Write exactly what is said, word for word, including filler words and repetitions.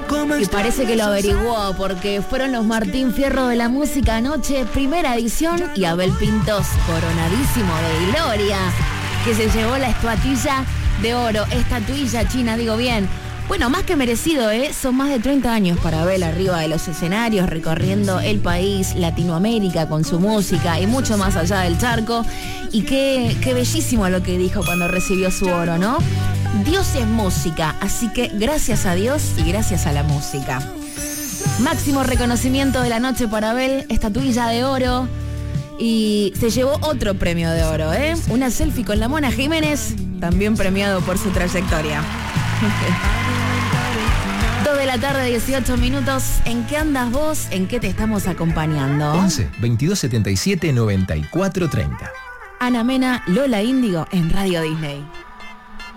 Y parece que lo averiguó porque fueron los Martín Fierro de la música anoche, primera edición, y Abel Pintos, coronadísimo de gloria, que se llevó la estatuilla de oro, estatuilla china, digo bien. Bueno, más que merecido, ¿eh? Son más de treinta años para Abel arriba de los escenarios, recorriendo el país, Latinoamérica con su música y mucho más allá del charco. Y qué, qué bellísimo lo que dijo cuando recibió su oro, ¿no? Dios es música, así que gracias a Dios y gracias a la música. Máximo reconocimiento de la noche para Abel, estatuilla de oro. Y se llevó otro premio de oro, ¿eh? Una selfie con la Mona Jiménez, también premiado por su trayectoria. dos de la tarde, dieciocho minutos. ¿En qué andas vos? ¿En qué te estamos acompañando? once, veintidós, setenta y siete, noventa y cuatro, treinta. Ana Mena, Lola Índigo en Radio Disney.